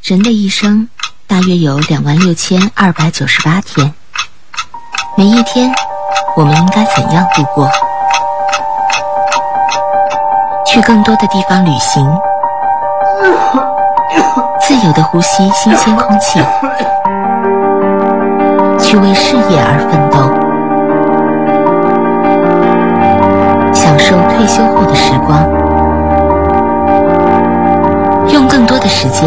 人的一生大约有26298天，每一天我们应该怎样度过？去更多的地方旅行，自由地呼吸新鲜空气，去为事业而奋斗，享受退休后的时光，用更多的时间